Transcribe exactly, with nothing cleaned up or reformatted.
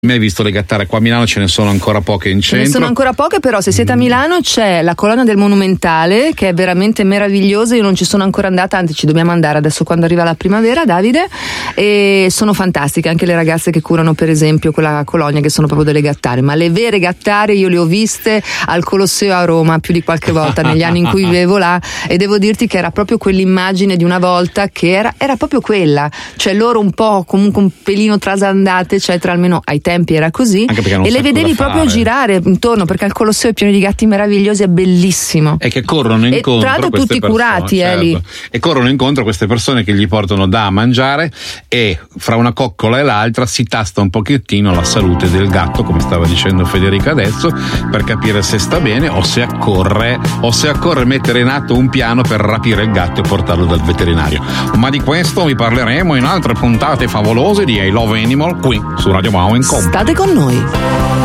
Mi hai visto le gattare qua a Milano, ce ne sono ancora poche in centro. Ce ne sono ancora poche, però se siete a Milano c'è la colonna del Monumentale che è veramente meravigliosa. Io non ci sono ancora andata, anzi ci dobbiamo andare adesso quando arriva la primavera, Davide, e sono fantastiche anche le ragazze che curano per esempio quella colonia, che sono proprio delle gattare, ma le vere gattare io le ho viste al Colosseo a Roma più di qualche volta negli anni in cui vivevo là, e devo dirti che era proprio quell'immagine di una volta, che era, era proprio quella, cioè loro un po' comunque un pelino trasandate, eccetera, almeno ai tempi era così, e le vedevi proprio girare intorno, perché il Colosseo è pieno di gatti meravigliosi, è bellissimo, e che corrono incontro, e tra l'altro tutti persone, curati, certo. eh, lì. E corrono incontro a queste persone che gli portano da mangiare, e fra una coccola e l'altra si tasta un pochettino la salute del gatto, come stava dicendo Federica adesso, per capire se sta bene o se accorre o se accorre mettere in atto un piano per rapire il gatto e portarlo dal veterinario. Ma di questo vi parleremo in altre puntate favolose di I Love Animal qui su Radio Wow and Co. State con noi.